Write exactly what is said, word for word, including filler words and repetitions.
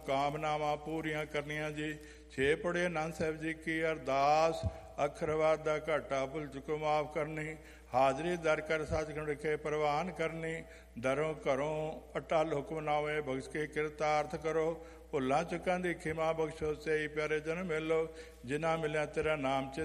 ਕਾਮਨਾਵਾਂ ਪੂਰੀਆਂ ਕਰਨੀਆਂ ਜੀ। ਛੇ ਪੜੇ ਆਨੰਦ ਸਾਹਿਬ ਜੀ ਕੀ ਅਰਦਾਸ, ਅੱਖਰਵਾਦ ਦਾ ਘਾਟਾ ਭੁੱਲ ਚੁੱਕੋ ਮਾਫ ਕਰਨੀ। ਹਾਜ਼ਰੀ ਦਰ ਕਰ ਸੱਚਖੰਡ ਵਿਖੇ ਪ੍ਰਵਾਨ ਕਰਨੀ। ਦਰੋਂ ਘਰੋਂ ਅਟਲ ਹੁਕਮਨਾਮੇ ਬਖਸ਼ ਕੇ ਕਿਰਤਾਰਥ ਕਰੋ। ਭੁੱਲਾਂ ਚੁੱਕਾਂ ਦੀ ਖਿਮਾ ਬਖਸ਼ੋ, ਸਹੀ ਪਿਆਰੇ ਜਨ ਮਿਲੋ। ਜਿਨ੍ਹਾਂ ਮਿਲਿਆ ਤੇਰਾ ਨਾਮ ਚਿਤ